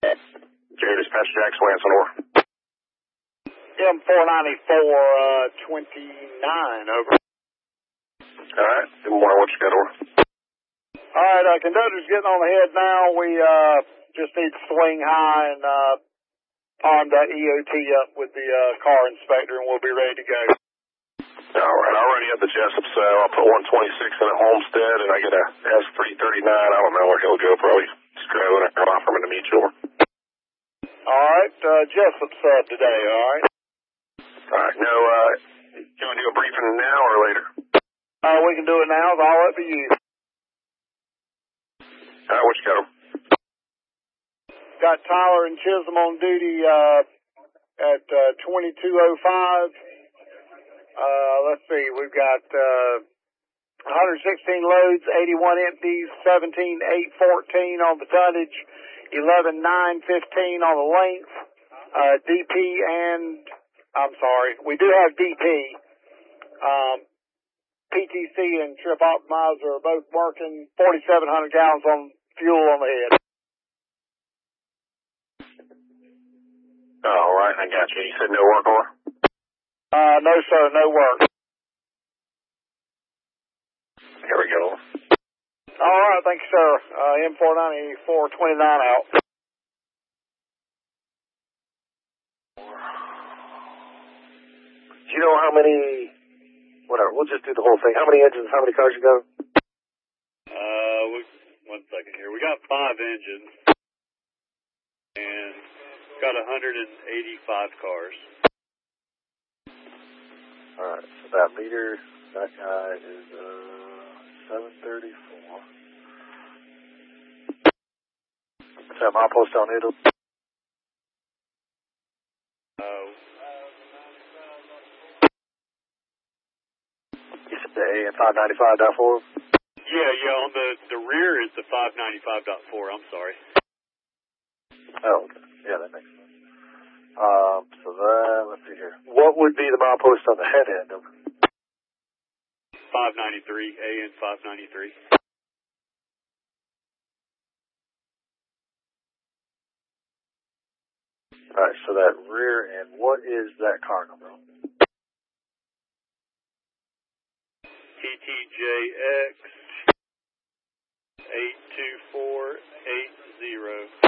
Jerry, dispatch Jackson Lansing, over. M494, 29, over. Alright, good morning, what you got, over? Alright, conductor's getting on the head now. We just need to swing high and arm that EOT up with the car inspector, and we'll be ready to go. Alright, I already have the Jessup cell. I'll put 126 in at Homestead, and I get a S339. I don't know where he'll go, probably just driving a car from in the mutual. Alright, Jessup sub today, alright? Alright, no, you want to do a briefing now or later? We can do it now. It's all up to you. Alright, what you got, 'em? Got Tyler and Chisholm on duty at 2205. Let's see, we've got 116 loads, 81 empties, 17,814 on the tonnage, 11,915 on the length. DP and, I'm sorry, we do have DP. PTC and Trip Optimizer are both working, 4,700 gallons on fuel on the head. All right, I got you. You said no work order? No, sir, no work. Here we go. All right, thank you, sir. M49429 out. Do you know how many, whatever, we'll just do the whole thing. How many engines, how many cars you got? One second here. We got 5 engines and got 185 cars. All right, so that leader, that guy is 734. What's that milepost on it? You said the AN 595.4? Yeah, on the rear is the 595.4, I'm sorry. Oh, okay. Yeah, that makes sense. So that, let's see here. What would be the milepost on the head end? 593, AN 593. All right, so that rear end, what is that car number? TTJX 82480.